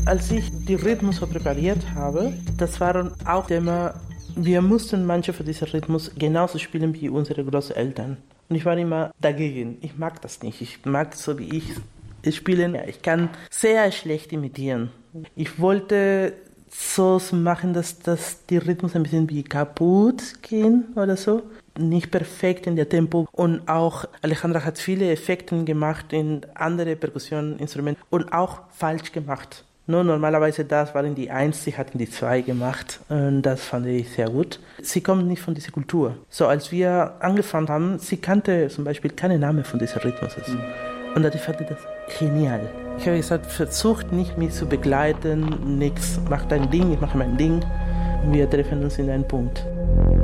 Als ich die Rhythmus so präpariert habe, das waren auch Themen, wir mussten manche von diesem Rhythmus genauso spielen wie unsere Großeltern. Und ich war immer dagegen. Ich mag das nicht. Ich mag so wie ich spielen. Ich kann sehr schlecht imitieren. Ich wollte so machen, dass die Rhythmus ein bisschen wie kaputt gehen oder so. Nicht perfekt in der Tempo. Und auch Alejandra hat viele Effekte gemacht in andere Perkussioninstrumente und auch falsch gemacht. Normalerweise das waren die 1, sie hatten die 2 gemacht und das fand ich sehr gut. Sie kommt nicht von dieser Kultur. So als wir angefangen haben, sie kannte zum Beispiel keinen Namen von diesen Rhythmuses. Und ich fand das genial. Ich habe gesagt, versucht nicht mich zu begleiten, nichts, mach dein Ding, ich mache mein Ding. Wir treffen uns in einem Punkt.